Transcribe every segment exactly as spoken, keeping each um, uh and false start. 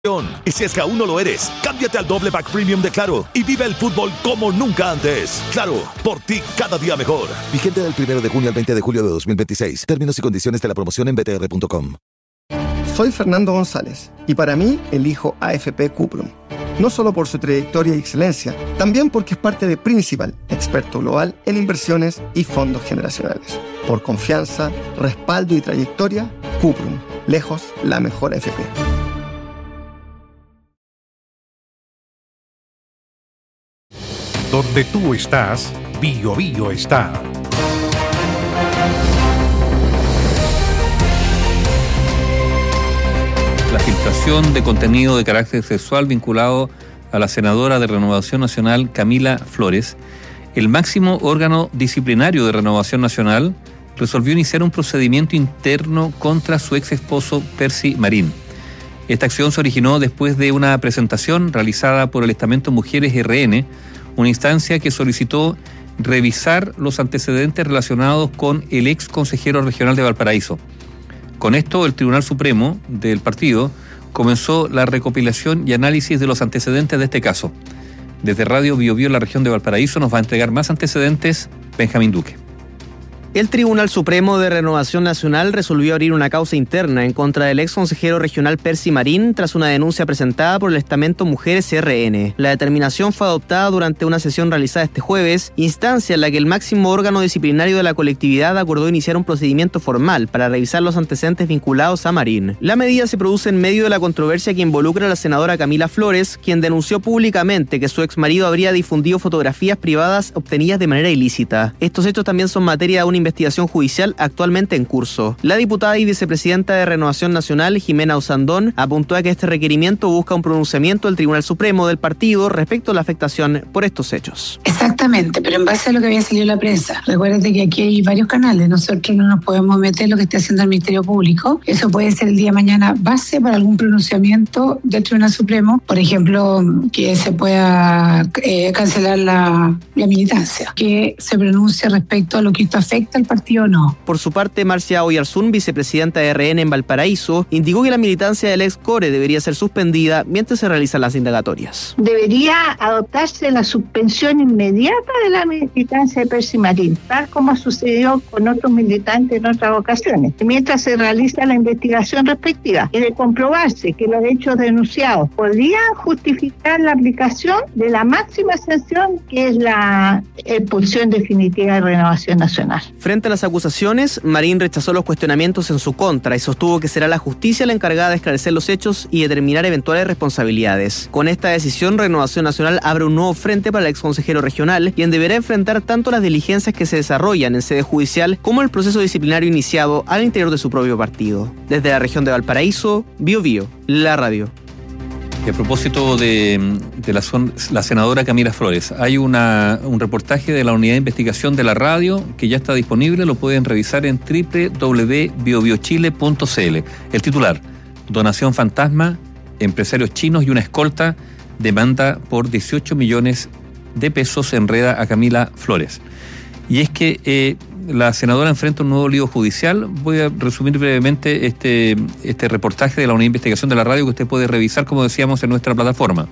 Y si es que aún no lo eres, cámbiate al doble pack premium de Claro y vive el fútbol como nunca antes. Claro, por ti cada día mejor. Vigente del primero de junio al veinte de julio de dos mil veintiséis. Términos y condiciones de la promoción en b t r punto com. Soy Fernando González y para mí elijo A F P Cuprum. No solo por su trayectoria y excelencia, también porque es parte de Principal, experto global en inversiones y fondos generacionales. Por confianza, respaldo y trayectoria, Cuprum, lejos la mejor A F P. Donde tú estás, Bio Bio está. La filtración de contenido de carácter sexual vinculado a la senadora de Renovación Nacional, Camila Flores, el máximo órgano disciplinario de Renovación Nacional resolvió iniciar un procedimiento interno contra su ex esposo, Percy Marín. Esta acción se originó después de una presentación realizada por el estamento Mujeres R N, una instancia que solicitó revisar los antecedentes relacionados con el ex consejero regional de Valparaíso. Con esto, el Tribunal Supremo del partido comenzó la recopilación y análisis de los antecedentes de este caso. Desde Radio Bio Bio en la región de Valparaíso nos va a entregar más antecedentes Benjamín Duque. El Tribunal Supremo de Renovación Nacional resolvió abrir una causa interna en contra del ex consejero regional Percy Marín tras una denuncia presentada por el estamento Mujeres R N. La determinación fue adoptada durante una sesión realizada este jueves, instancia en la que el máximo órgano disciplinario de la colectividad acordó iniciar un procedimiento formal para revisar los antecedentes vinculados a Marín. La medida se produce en medio de la controversia que involucra a la senadora Camila Flores, quien denunció públicamente que su ex marido habría difundido fotografías privadas obtenidas de manera ilícita. Estos hechos también son materia de una investigación judicial actualmente en curso. La diputada y vicepresidenta de Renovación Nacional, Jimena Osandón, apuntó a que este requerimiento busca un pronunciamiento del Tribunal Supremo del partido respecto a la afectación por estos hechos. Exactamente, pero en base a lo que había salido en la prensa. Recuérdate que aquí hay varios canales, nosotros no nos podemos meter en lo que esté haciendo el Ministerio Público. Eso puede ser el día de mañana base para algún pronunciamiento del Tribunal Supremo, por ejemplo, que se pueda eh, cancelar la, la militancia, que se pronuncie respecto a lo que esto afecta al partido o no. Por su parte, Marcia Oyarzún, vicepresidenta de R N en Valparaíso, indicó que la militancia del ex Core debería ser suspendida mientras se realizan las indagatorias. Debería adoptarse la suspensión inmediata de la militancia de Percy Marín, tal como sucedió con otros militantes en otras ocasiones, mientras se realiza la investigación respectiva y de comprobarse que los hechos denunciados podrían justificar la aplicación de la máxima sanción, que es la expulsión definitiva de Renovación Nacional. Frente a las acusaciones, Marín rechazó los cuestionamientos en su contra y sostuvo que será la justicia la encargada de esclarecer los hechos y determinar eventuales responsabilidades. Con esta decisión, Renovación Nacional abre un nuevo frente para el exconsejero regional, quien deberá enfrentar tanto las diligencias que se desarrollan en sede judicial como el proceso disciplinario iniciado al interior de su propio partido. Desde la región de Valparaíso, Bio Bio, la radio. Y a propósito de, de la, son, la senadora Camila Flores, hay una, un reportaje de la unidad de investigación de la radio que ya está disponible, lo pueden revisar en doble u doble u doble u punto bio bio chile punto c l. El titular: donación fantasma, empresarios chinos y una escolta demanda por dieciocho millones de pesos enreda a Camila Flores. Y es que eh, la senadora enfrenta un nuevo lío judicial. Voy a resumir brevemente este, este reportaje de la unidad de investigación de la radio que usted puede revisar, como decíamos, en nuestra plataforma.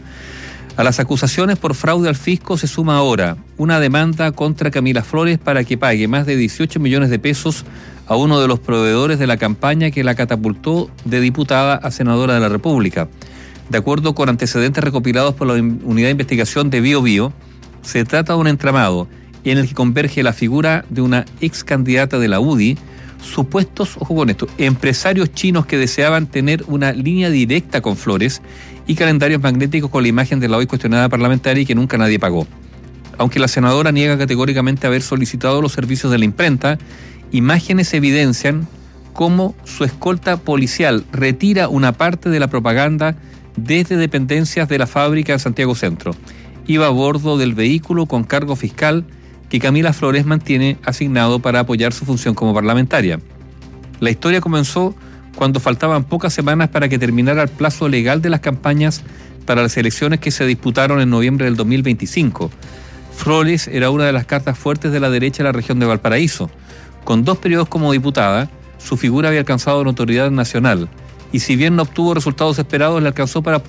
A las acusaciones por fraude al fisco se suma ahora una demanda contra Camila Flores para que pague más de dieciocho millones de pesos a uno de los proveedores de la campaña que la catapultó de diputada a senadora de la República. De acuerdo con antecedentes recopilados por la unidad de investigación de Bio Bio, se trata de un entramado en el que converge la figura de una ex candidata de la U D I, supuestos, ojo con esto, empresarios chinos que deseaban tener una línea directa con Flores y calendarios magnéticos con la imagen de la hoy cuestionada parlamentaria y que nunca nadie pagó. Aunque la senadora niega categóricamente haber solicitado los servicios de la imprenta, imágenes evidencian cómo su escolta policial retira una parte de la propaganda desde dependencias de la fábrica de Santiago Centro. Iba a bordo del vehículo con cargo fiscal que Camila Flores mantiene asignado para apoyar su función como parlamentaria. La historia comenzó cuando faltaban pocas semanas para que terminara el plazo legal de las campañas para las elecciones que se disputaron en noviembre del dos mil veinticinco. Flores era una de las cartas fuertes de la derecha de la región de Valparaíso. Con dos periodos como diputada, su figura había alcanzado notoriedad nacional y si bien no obtuvo resultados esperados, le alcanzó para